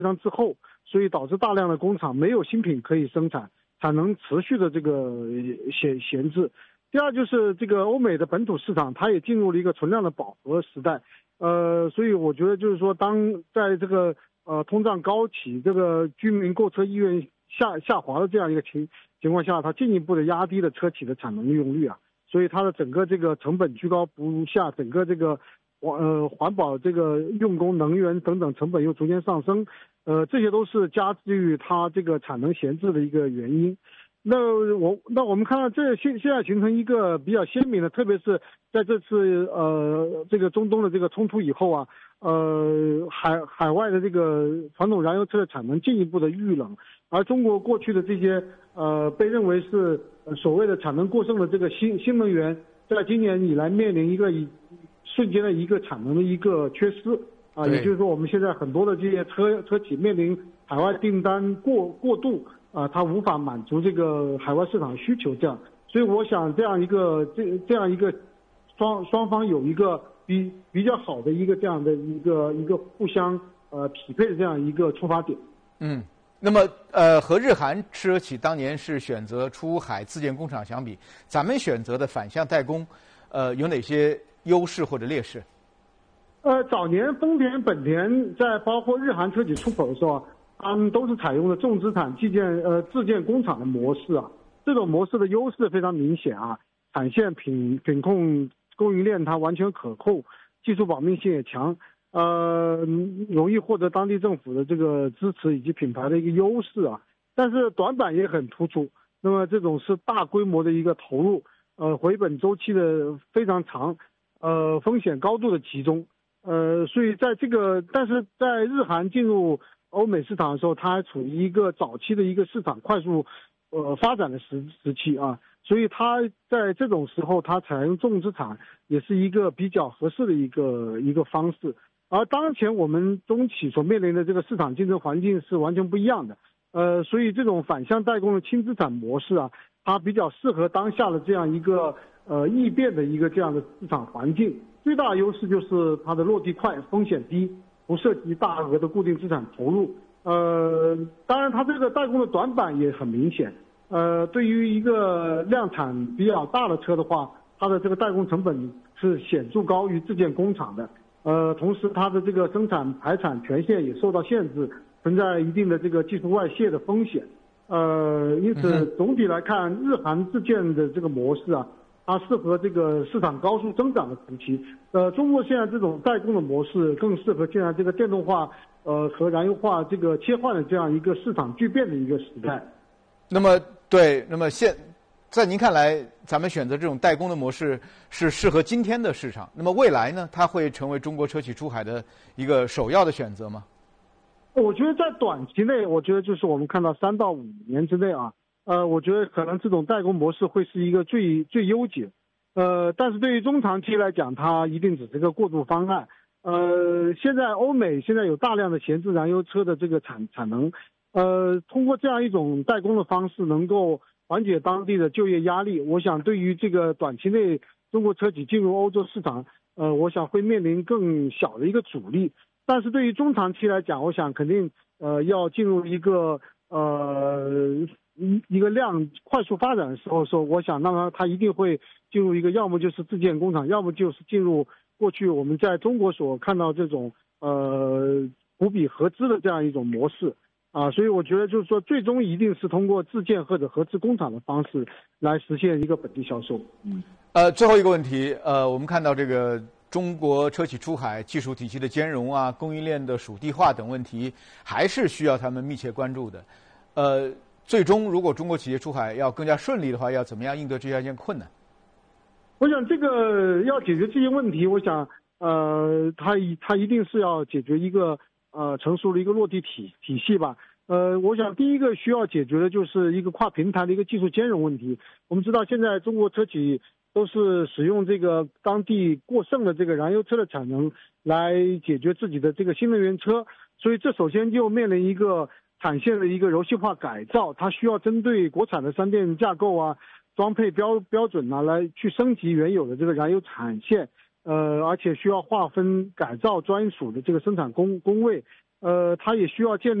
商滞后，所以导致大量的工厂没有新品可以生产，产能持续的这个闲置。第二就是这个欧美的本土市场，它也进入了一个存量的饱和时代。所以我觉得就是说，当在这个通胀高企，这个居民购车意愿下滑的这样一个情况下，它进一步的压低了车企的产能利用率啊，所以它的整个这个成本居高不下，整个这个环保这个用工能源等等成本又逐渐上升，这些都是加剧它这个产能闲置的一个原因。那我们看到这现在形成一个比较鲜明的，特别是在这次这个中东的这个冲突以后啊，海外的这个传统燃油车的产能进一步的遇冷，而中国过去的这些被认为是所谓的产能过剩的这个新能源，在今年以来面临一个瞬间的一个产能的一个缺失啊，也就是说我们现在很多的这些车企面临海外订单过度。它无法满足这个海外市场需求，这样，所以我想这样一个双方有一个比较好的一个这样的一个互相匹配的这样一个出发点。 那么和日韩车企当年是选择出海自建工厂相比，咱们选择的反向代工，有哪些优势或者劣势？ 早年丰田、本田在包括日韩车企出口的时候啊，他们都是采用了重资产自建工厂的模式啊，这种模式的优势非常明显啊，产线品控供应链它完全可控，技术保密性也强，容易获得当地政府的这个支持以及品牌的一个优势啊，但是短板也很突出。那么这种是大规模的一个投入，回本周期的非常长，风险高度的集中，所以但是在日韩进入欧美市场的时候，它还处于一个早期的一个市场快速发展的时期啊，所以它在这种时候它采用重资产也是一个比较合适的一个方式。而当前我们中企所面临的这个市场竞争环境是完全不一样的，所以这种反向代工的轻资产模式啊，它比较适合当下的这样一个易变的一个这样的市场环境。最大的优势就是它的落地快，风险低，不涉及大额的固定资产投入。当然它这个代工的短板也很明显。对于一个量产比较大的车的话，它的这个代工成本是显著高于自建工厂的。同时它的这个生产排产权限也受到限制，存在一定的这个技术外泄的风险。因此总体来看，日韩自建的这个模式啊，它适合这个市场高速增长的时期。中国现在这种代工的模式更适合现在这个电动化和燃油化这个切换的这样一个市场巨变的一个时代。 那么在您看来，咱们选择这种代工的模式是适合今天的市场。那么未来呢，它会成为中国车企出海的一个首要的选择吗？ 我觉得在短期内，我觉得就是我们看到3到5年之内啊，我觉得可能这种代工模式会是一个最优解。但是对于中长期来讲，它一定只是个过渡方案。现在欧美现在有大量的闲置燃油车的这个产能，通过这样一种代工的方式，能够缓解当地的就业压力。我想对于这个短期内中国车企进入欧洲市场，我想会面临更小的一个阻力。但是对于中长期来讲，我想肯定要进入一个量快速发展的时候，我想那么它一定会进入一个要么就是自建工厂，要么就是进入过去我们在中国所看到这种股比合资的这样一种模式啊，所以我觉得就是说，最终一定是通过自建或者合资工厂的方式来实现一个本地销售。 最后一个问题，我们看到这个中国车企出海技术体系的兼容啊，供应链的属地化等问题，还是需要他们密切关注的。最终如果中国企业出海要更加顺利的话，要怎么样应对这样一件困难？ 我想这个要解决这些问题，我想它一定是要解决一个成熟的一个落地体系吧。我想第一个需要解决的就是一个跨平台的一个技术兼容问题。我们知道现在中国车企都是使用这个当地过剩的这个燃油车的产能来解决自己的这个新能源车，所以这首先就面临一个产线的一个柔性化改造，它需要针对国产的三电架构啊、装配标准啊来去升级原有的这个燃油产线，而且需要划分改造专属的这个生产工位， 它也需要建立